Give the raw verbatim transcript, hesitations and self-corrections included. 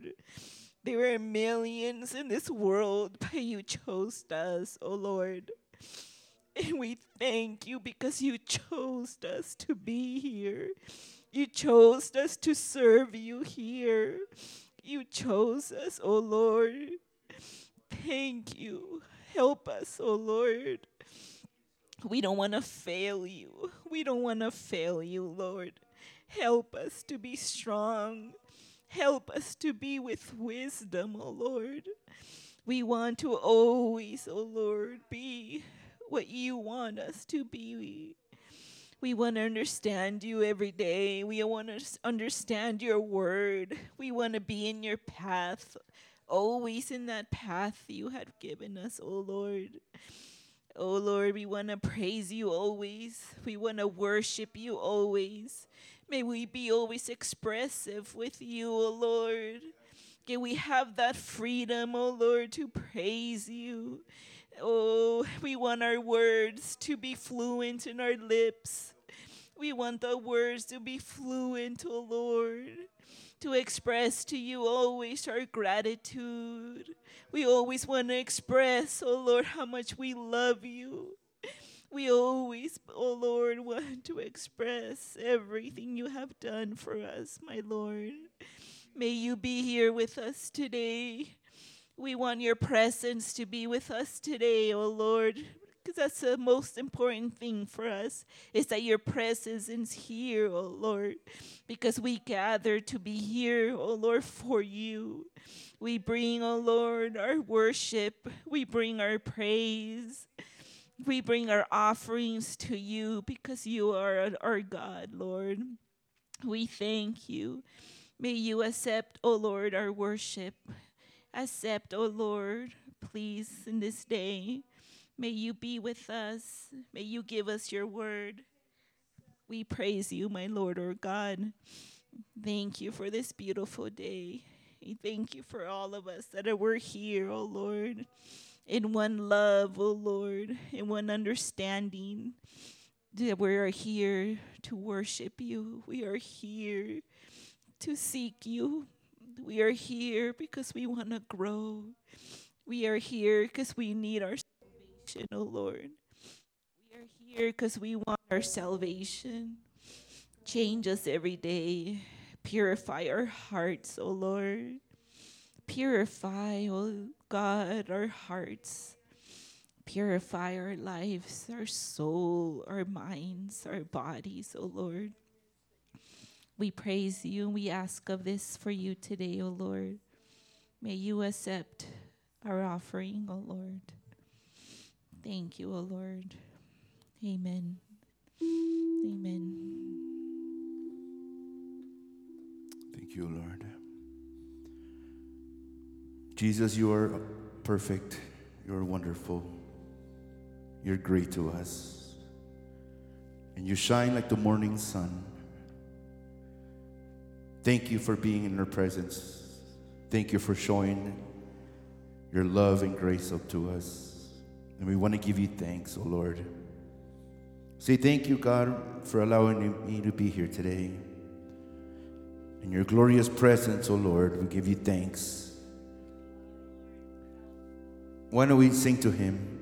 Lord. There are millions in this world, but you chose us, oh Lord. And we thank you because you chose us to be here. You chose us to serve you here. You chose us, oh Lord. Thank you. Help us, oh Lord. We don't want to fail you. We don't want to fail you, Lord. Help us to be strong. Help us to be with wisdom, oh Lord. We want to always, oh Lord, be what you want us to be. We want to understand you every day. We want to understand your word. We want to be in your path, always in that path you have given us, oh Lord. Oh Lord, we want to praise you always. We want to worship you always. May we be always expressive with you, oh Lord. May we have that freedom, oh Lord, to praise you. Oh, we want our words to be fluent in our lips. We want the words to be fluent, oh Lord, to express to you always our gratitude. We always want to express, oh Lord, how much we love you. We always, oh Lord, want to express everything you have done for us, my Lord. May you be here with us today. We want your presence to be with us today, oh Lord, because that's the most important thing for us, is that your presence is here, oh Lord, because we gather to be here, oh Lord, for you. We bring, oh Lord, our worship. We bring our praise. We bring our offerings to you because you are our God, Lord. We thank you. May you accept, O Lord, our worship. Accept, O Lord, please, in this day. May you be with us. May you give us your word. We praise you, my Lord, our God. Thank you for this beautiful day. We thank you for all of us that are we're here, O Lord, in one love, O Lord, in one understanding. That we are here to worship you. We are here to seek you. We are here because we want to grow. We are here because we need our salvation, oh Lord. We are here because we want our salvation. Change us every day. Purify our hearts, oh Lord. Purify, oh God, our hearts. Purify our lives, our soul, our minds, our bodies, oh Lord. We praise you and we ask of this for you today, O Lord. May you accept our offering, O Lord. Thank you, O Lord. Amen. Amen. Thank you, Lord. Jesus, you are perfect. You are wonderful. You're great to us. And you shine like the morning sun. Thank you for being in our presence. Thank you for showing your love and grace up to us. And we want to give you thanks, O Lord. Say thank you, God, for allowing me to be here today. In your glorious presence, O Lord, we give you thanks. Why don't we sing to him?